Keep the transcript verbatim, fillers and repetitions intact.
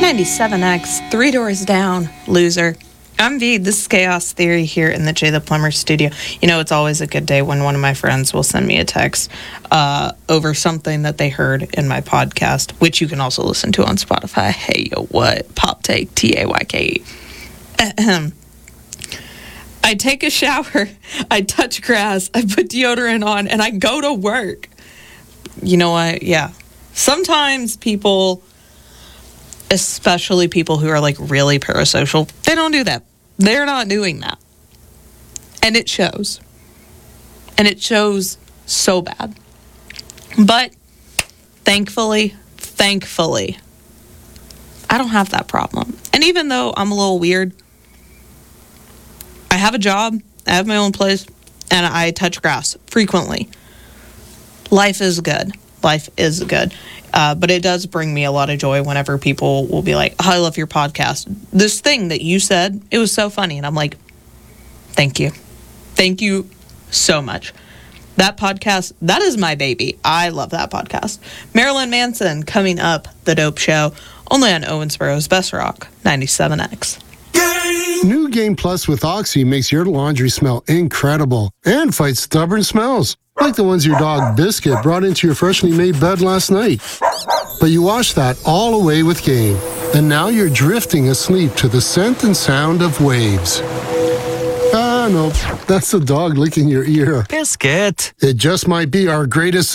ninety-seven X, Three Doors Down, loser. I'm V. This is Chaos Theory here in the Jay the Plumber studio. You know, it's always a good day when one of my friends will send me a text uh, over something that they heard in my podcast, which you can also listen to on Spotify. Hey, yo, what? Pop Take, T A Y K E. Ahem. I take a shower, I touch grass, I put deodorant on, and I go to work. You know what? Yeah. Sometimes people, especially people who are like really parasocial, they don't do that. They're not doing that. And it shows. And it shows so bad. But thankfully, thankfully, I don't have that problem. And even though I'm a little weird, I have a job, I have my own place, and I touch grass frequently. Life is good. Life is good. Uh, but it does bring me a lot of joy whenever people will be like, oh, I love your podcast. This thing that you said, it was so funny. And I'm like, thank you. Thank you so much. That podcast, that is my baby. I love that podcast. Marilyn Manson coming up, The Dope Show, only on Owensboro's Best Rock, ninety-seven X. New Game Plus with Oxy makes your laundry smell incredible and fights stubborn smells, like the ones your dog Biscuit brought into your freshly made bed last night. But you wash that all away with Game, and now you're drifting asleep to the scent and sound of waves. Ah, no, that's the dog licking your ear. Biscuit. It just might be our greatest